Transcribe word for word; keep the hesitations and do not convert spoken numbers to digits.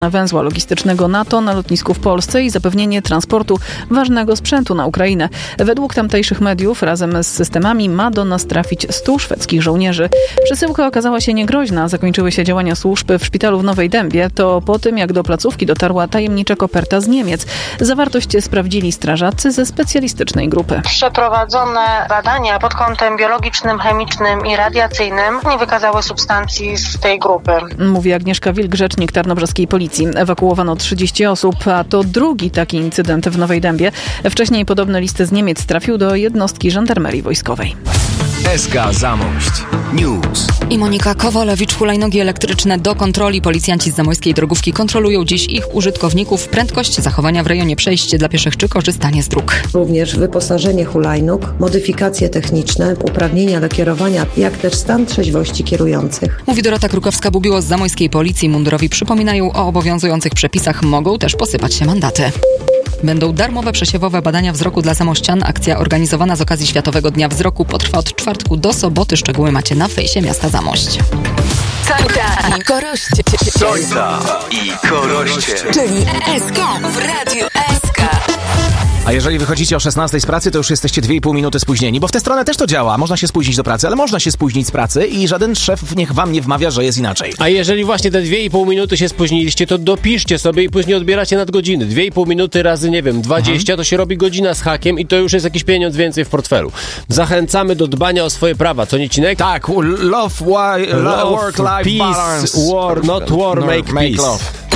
węzła logistycznego NATO na lotnisku w Polsce i zapewnienie transportu ważnego sprzętu na Ukrainę. Według tamtejszych mediów razem z systemami ma do nas trafić stu szwedzkich żołnierzy. Przesyłka okazała się niegroźna. Zakończyły się działania służb w szpitalu w Nowej Dębie. To po tym, jak do placówki dotarła tajemnicza koperta z Niemiec. Zawartość sprawdzili strażacy ze specjalistycznej grupy. Przeprowadzone badania pod kątem biologicznym, chemicznym i radiacyjnym nie wykazały substancji z tej grupy. Mówi Agnieszka Wilk, rzecznik tarnobrzeskiej policji. Ewakuowano trzydzieści osób, a to drugi taki incydent w Nowej Dębie. Wcześniej podobny list z Niemiec trafił do jednostki żandarmerii wojskowej. S K Zamość News. I Monika Kowalewicz. Hulajnogi elektryczne do kontroli. Policjanci z zamojskiej drogówki kontrolują dziś ich użytkowników, prędkość, zachowania w rejonie przejść dla pieszych czy korzystanie z dróg. Również wyposażenie hulajnóg, modyfikacje techniczne, uprawnienia do kierowania, jak też stan trzeźwości kierujących. Mówi Dorota Krukowska-Bubiło z zamojskiej policji. Mundurowi przypominają o obowiązujących przepisach. Mogą też posypać się mandaty. Będą darmowe przesiewowe badania wzroku dla zamościan. Akcja organizowana z okazji Światowego Dnia Wzroku potrwa od czwartku do soboty. Szczegóły macie na fejsie miasta Zamość. Sońca i Koroście. Sońca i Koroście. Czyli S K w Radiu S K. A jeżeli wychodzicie o szesnastej z pracy, to już jesteście dwie i pół minuty spóźnieni, bo w tę stronę też to działa. Można się spóźnić do pracy, ale można się spóźnić z pracy i żaden szef niech wam nie wmawia, że jest inaczej. A jeżeli właśnie te dwie i pół minuty się spóźniliście, to dopiszcie sobie i później odbieracie nadgodziny. Dwie i pół minuty razy, nie wiem, dwadzieścia, to się robi godzina z hakiem i to już jest jakiś pieniądz więcej w portfelu. Zachęcamy do dbania o swoje prawa. Co, Niecinek? Tak, love, why, love, work, life, peace, balance. war, not war, No, make, make peace. love.